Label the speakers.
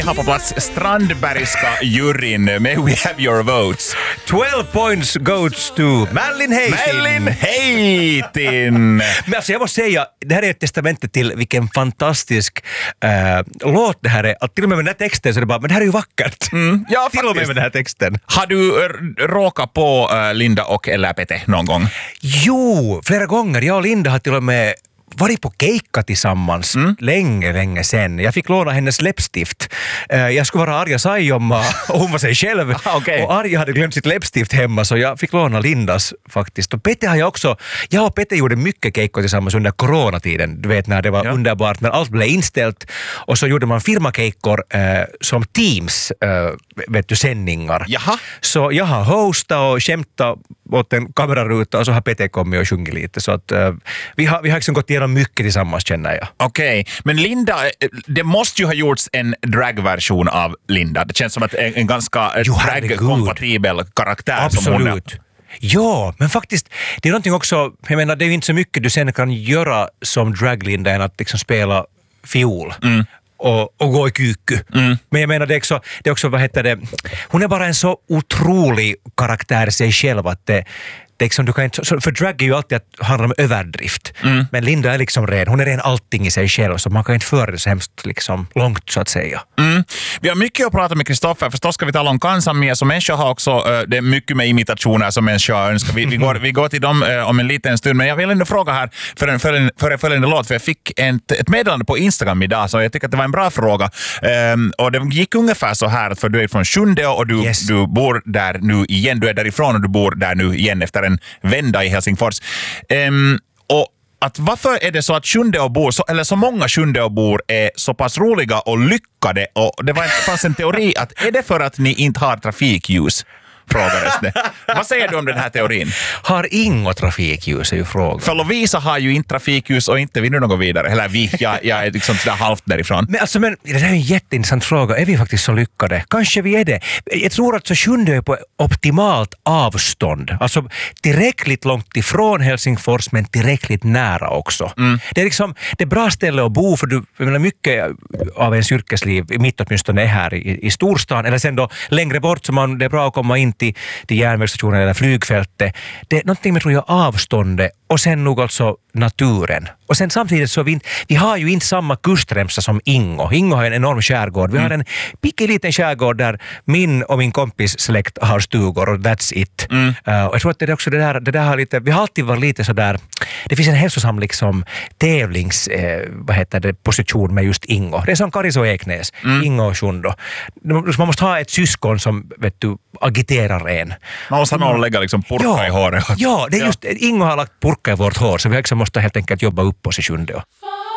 Speaker 1: Jag har på plats Strandbergska juryn. May we have your votes?
Speaker 2: 12 points goes to Mallin Heitin.
Speaker 1: Mallin Heitin!
Speaker 2: Men alltså jag måste säga, det här är ett testament till vilken fantastisk låt det här är. Att till och med den här texten så är det bara, men det här är ju vackert.
Speaker 1: Ja,
Speaker 2: till och med den här texten.
Speaker 1: Har du råkat på Linda och eller Pete någon gång?
Speaker 2: Jo, flera gånger. Jag och Linda har till och med varit på keikka tillsammans länge sen. Jag fick låna hennes läppstift. Jag skulle vara Arja Saijonmaa och hon var sig själv.
Speaker 1: Okay.
Speaker 2: Och Arja hade glömt sitt läppstift hemma så jag fick låna Lindas faktiskt. Och Pete har jag också, jag och Pete gjorde mycket keikkor tillsammans under coronatiden. Du vet när det var underbart när allt blev inställt. Och så gjorde man firmakeikkor som Teams sändningar.
Speaker 1: Jaha.
Speaker 2: Så jag har hostat och skämtat åt en kameraruta och så har Pete kommit och sjungit lite. Så att vi har liksom gått igenom mycket tillsammans känner jag.
Speaker 1: Okej, men Linda, det måste ju ha gjorts en dragversion av Linda. Det känns som att en ganska drag-kompatibel karaktär.
Speaker 2: Absolut.
Speaker 1: Som hon är.
Speaker 2: Ja, men faktiskt, det är någonting också, jag menar det är ju inte så mycket du sen kan göra som drag-Linda än att liksom spela fiol. Och gå i kyky. Men jag menar det är också vad heter det, hon är bara en så otrolig karaktär i sig själv att det liksom, du kan inte, för drag är ju alltid att handla om överdrift. Men Linda är liksom hon är ren allting i sig själv så man kan inte föra det så hemskt liksom långt så att säga.
Speaker 1: Vi har mycket att prata med Kristoffer. Förstås ska vi tala om Kansanmia som människa har också det är mycket med imitationer som människa önskar. Vi går till dem om en liten stund. Men jag vill ändå fråga här för en följande låt. För jag fick ett meddelande på Instagram idag så jag tycker att det var en bra fråga. Och det gick ungefär så här att för du är från Sjundeå och du bor där nu igen. Du är därifrån och du bor där nu igen efter en vända i Helsingfors. Och att varför är det så att Sjundeåbor, eller så många Sjundeåbor är så pass roliga och lyckade? Och det fanns en teori att är det för att ni inte har trafikljus? Frågades det. Vad säger du om den här teorin?
Speaker 2: Har inga trafikljus är ju frågan.
Speaker 1: För Lovisa har ju inte trafikljus och inte vi nu något vidare. Eller jag är liksom sådär halvt därifrån.
Speaker 2: Men det här är en jätteintressant fråga. Är vi faktiskt så lyckade? Kanske vi är det. Jag tror att så Sjundeå är på optimalt avstånd. Alltså tillräckligt långt ifrån Helsingfors men tillräckligt nära också. Det är liksom det är bra ställe att bo för du menar mycket av ens yrkesliv mitt åtminstone är här i storstan. Eller sen då längre bort så det är bra att komma in till järnvägsstationen eller flygfältet. Det är någonting med tror jag avståndet och sen nog alltså naturen. Och sen samtidigt så vi har ju inte samma kustremsa som Ingo. Ingo har en enorm skärgård. Vi har en liten skärgård där min och min kompis släkt har stugor och that's it. Och jag tror att det är också det där har lite, vi har alltid varit lite sådär, det finns en hälsosam liksom tävlings, position med just Ingo. Det är som Karis och Eknäs. Ingo och Shundo. Man måste ha ett syskon som agiterar en.
Speaker 1: Man måste ha någon att lägga liksom purka i håret.
Speaker 2: Ja, det är just, Ingo har lagt purka i vårt hår så vi liksom måste helt enkelt jobba upp oss i Sjundeå.